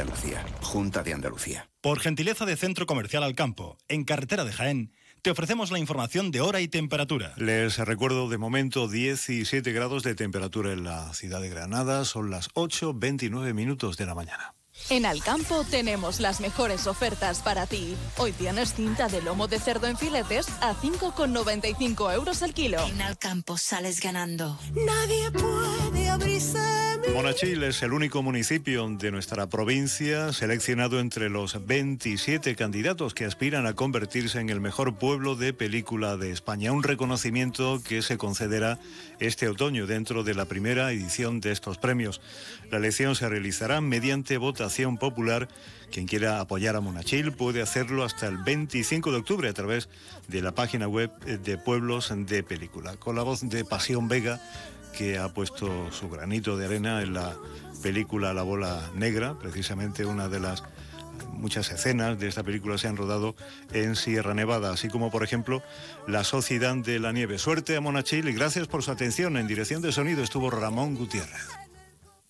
Andalucía. Junta de Andalucía. Por gentileza de Centro Comercial Alcampo, en carretera de Jaén, te ofrecemos la información de hora y temperatura. Les recuerdo de momento 17 grados de temperatura en la ciudad de Granada. Son las 8:29 de la mañana. En Alcampo tenemos las mejores ofertas para ti. Hoy tienes cinta de lomo de cerdo en filetes a 5,95 euros el kilo. En Alcampo sales ganando. Nadie puede abrirse. Monachil es el único municipio de nuestra provincia seleccionado entre los 27 candidatos que aspiran a convertirse en el mejor pueblo de película de España. Un reconocimiento que se concederá este otoño dentro de la primera edición de estos premios. La elección se realizará mediante votación popular. Quien quiera apoyar a Monachil puede hacerlo hasta el 25 de octubre a través de la página web de Pueblos de Película. Con la voz de Pasión Vega, que ha puesto su granito de arena en la película La Bola Negra. Precisamente una de las muchas escenas de esta película se han rodado en Sierra Nevada, así como por ejemplo La Sociedad de la Nieve. Suerte a Monachil y gracias por su atención. En dirección de sonido estuvo Ramón Gutiérrez.